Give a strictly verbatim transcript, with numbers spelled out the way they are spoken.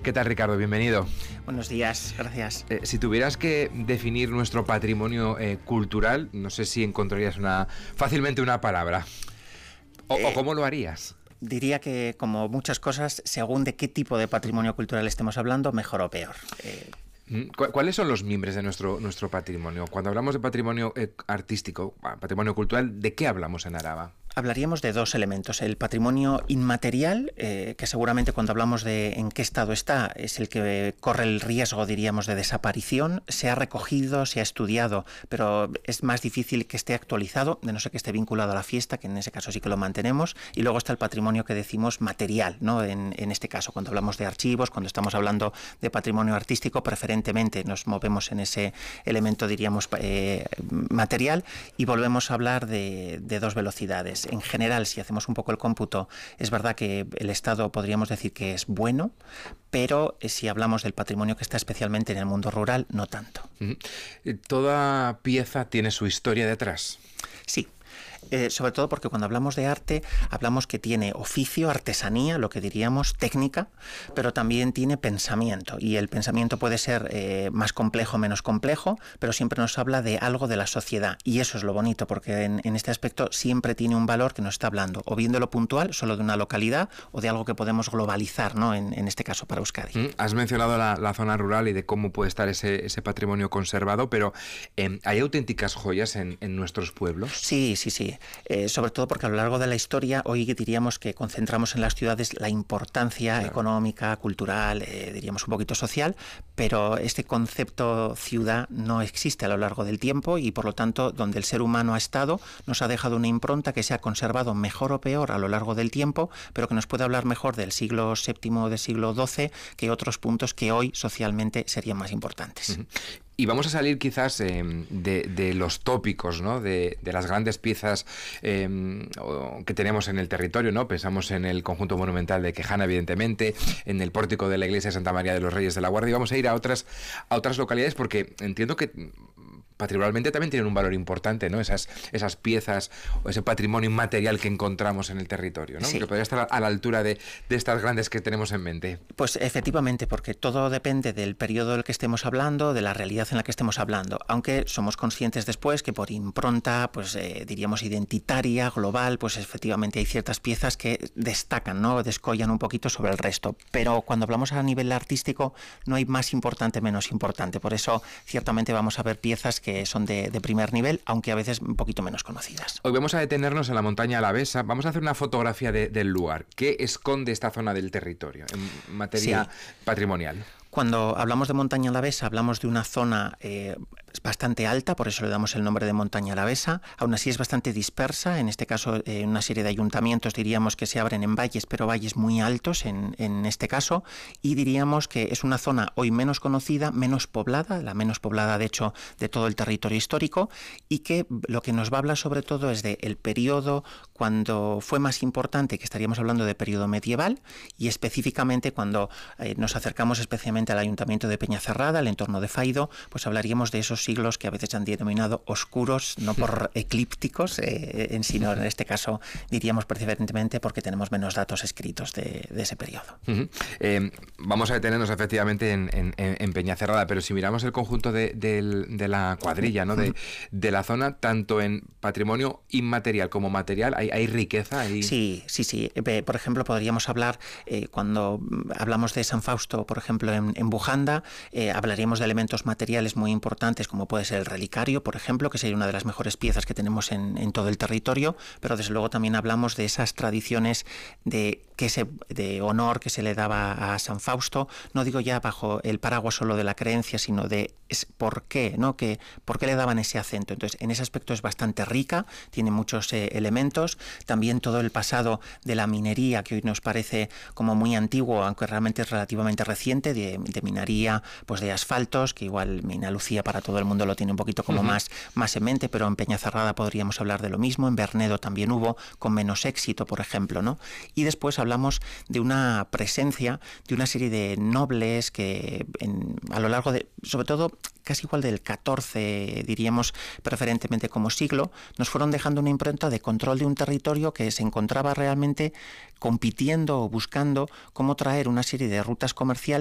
¿Qué tal, Ricardo? Bienvenido. Buenos días, gracias. Eh, si tuvieras que definir nuestro patrimonio eh, cultural, no sé si encontrarías una fácilmente una palabra. O, eh, ¿O cómo lo harías? Diría que, como muchas cosas, según de qué tipo de patrimonio cultural estemos hablando, mejor o peor. Eh, ¿Cuáles son los miembros de nuestro, nuestro patrimonio? Cuando hablamos de patrimonio eh, artístico, patrimonio cultural, ¿de qué hablamos en Araba? Hablaríamos de dos elementos. El patrimonio inmaterial, eh, que seguramente cuando hablamos de en qué estado está, es el que corre el riesgo, diríamos, de desaparición. Se ha recogido, se ha estudiado, pero es más difícil que esté actualizado, de no ser que esté vinculado a la fiesta, que en ese caso sí que lo mantenemos. Y luego está el patrimonio que decimos material, ¿no? En, en este caso, cuando hablamos de archivos, cuando estamos hablando de patrimonio artístico, preferentemente nos movemos en ese elemento, diríamos, eh, material, y volvemos a hablar de, de dos velocidades. En general, si hacemos un poco el cómputo, es verdad que el Estado podríamos decir que es bueno, pero si hablamos del patrimonio que está especialmente en el mundo rural, no tanto. ¿Toda pieza tiene su historia detrás? Sí. Eh, sobre todo porque cuando hablamos de arte, hablamos que tiene oficio, artesanía, lo que diríamos técnica, pero también tiene pensamiento, y el pensamiento puede ser eh, más complejo o menos complejo, pero siempre nos habla de algo de la sociedad, y eso es lo bonito, porque en, en este aspecto siempre tiene un valor que nos está hablando, o bien de lo puntual, solo de una localidad, o de algo que podemos globalizar, ¿no? En, en este caso para Euskadi. Mm, has mencionado la, la zona rural y de cómo puede estar ese, ese patrimonio conservado, pero eh, ¿hay auténticas joyas en, en nuestros pueblos? Sí, sí, sí. Eh, sobre todo porque a lo largo de la historia hoy diríamos que concentramos en las ciudades la importancia claro. económica, cultural, eh, diríamos un poquito social, pero este concepto ciudad no existe a lo largo del tiempo, y por lo tanto donde el ser humano ha estado nos ha dejado una impronta que se ha conservado mejor o peor a lo largo del tiempo, pero que nos puede hablar mejor del siglo séptimo o del siglo doce que otros puntos que hoy socialmente serían más importantes. Uh-huh. Y vamos a salir quizás eh, de, de los tópicos, ¿no? de, de las grandes piezas eh, que tenemos en el territorio, ¿no? Pensamos en el conjunto monumental de Quejana, evidentemente, en el pórtico de la iglesia de Santa María de los Reyes de la Guardia, y vamos a ir a otras, a otras localidades, porque entiendo que patrimonialmente también tienen un valor importante, ¿no? Esas, esas piezas o ese patrimonio inmaterial que encontramos en el territorio, ¿no? Sí. Que podría estar a la altura de, de estas grandes que tenemos en mente. Pues efectivamente, porque todo depende del periodo del que estemos hablando, de la realidad en la que estemos hablando, aunque somos conscientes después que por impronta, pues eh, diríamos identitaria, global, pues efectivamente hay ciertas piezas que destacan, ¿no? Descollan un poquito sobre el resto, pero cuando hablamos a nivel artístico no hay más importante, menos importante, por eso ciertamente vamos a ver piezas que que son de, de primer nivel, aunque a veces un poquito menos conocidas. Hoy vamos a detenernos en la montaña Alavesa, vamos a hacer una fotografía de, del lugar. ¿Qué esconde esta zona del territorio en materia sí. patrimonial? Cuando hablamos de montaña alavesa, hablamos de una zona eh, bastante alta, por eso le damos el nombre de montaña alavesa. Aún así es bastante dispersa, en este caso eh, una serie de ayuntamientos diríamos que se abren en valles, pero valles muy altos en, en este caso, y diríamos que es una zona hoy menos conocida, menos poblada, la menos poblada de hecho de todo el territorio histórico, y que lo que nos va a hablar sobre todo es del periodo cuando fue más importante, que estaríamos hablando de periodo medieval, y específicamente cuando eh, nos acercamos especialmente al ayuntamiento de Peñacerrada, el entorno de Faido, pues hablaríamos de esos siglos que a veces han denominado oscuros, no por eclípticos, eh, en sino en este caso diríamos preferentemente porque tenemos menos datos escritos de, de ese periodo. Uh-huh. Eh, vamos a detenernos efectivamente en, en, en Peñacerrada, pero si miramos el conjunto de, de, de la cuadrilla, ¿no? de, de la zona, tanto en patrimonio inmaterial como material, hay, hay riqueza. Hay... Sí, sí, sí. Eh, por ejemplo, podríamos hablar, eh, cuando hablamos de San Fausto, por ejemplo, en En Bujanda, eh, hablaríamos de elementos materiales muy importantes como puede ser el relicario, por ejemplo, que sería una de las mejores piezas que tenemos en, en todo el territorio, pero desde luego también hablamos de esas tradiciones de, que se, de honor que se le daba a San Fausto, no digo ya bajo el paraguas solo de la creencia, sino de es, por qué, ¿no? Que, por qué le daban ese acento. Entonces, en ese aspecto es bastante rica, tiene muchos eh, elementos, también todo el pasado de la minería, que hoy nos parece como muy antiguo, aunque realmente es relativamente reciente, de de minería, pues de asfaltos, que igual Mina Lucía para todo el mundo lo tiene un poquito como uh-huh. más, más en mente, pero en Peñacerrada podríamos hablar de lo mismo, en Bernedo también hubo, con menos éxito, por ejemplo, ¿no? Y después hablamos de una presencia de una serie de nobles que en, a lo largo de, sobre todo casi igual del catorce, diríamos preferentemente como siglo, nos fueron dejando una impronta de control de un territorio que se encontraba realmente compitiendo o buscando cómo traer una serie de rutas comerciales